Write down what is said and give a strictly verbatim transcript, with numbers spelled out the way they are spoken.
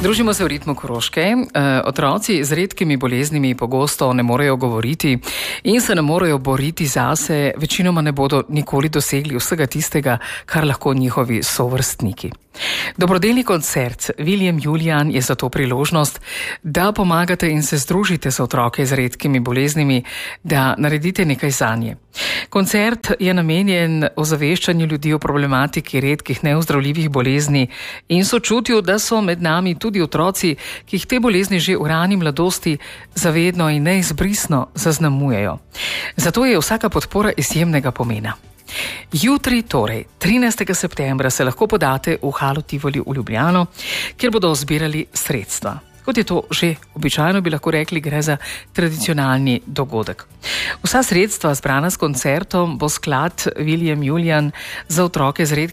Družimo se v ritmu Koroške. E, otroci z redkimi boleznimi pogosto ne morejo govoriti in se ne morejo boriti zase, večinoma ne bodo nikoli dosegli vsega tistega, kar lahko njihovi sovrstniki. Dobrodelni koncert Viljem Julijan je zato priložnost, da pomagate in se združite z otroke z redkimi boleznimi, da naredite nekaj zanje. Koncert je namenjen ozaveščanju ljudi o problematiki redkih neozdravljivih bolezni in sočutju, da so med nami tudi otroci, ki jih te bolezni že v rani mladosti zavedno in neizbrisno zaznamujejo. Zato je vsaka podpora izjemnega pomena. Jutri, torej trinajstega septembra, se lahko podate v Halo Tivoli v Ljubljano, kjer bodo zbirali sredstva. Kot je to že običajno, bi lahko rekli, gre za tradicionalni dogodek. Vsa sredstva zbrana s koncertom bo sklad Viljem Julijan za otroke z redkimi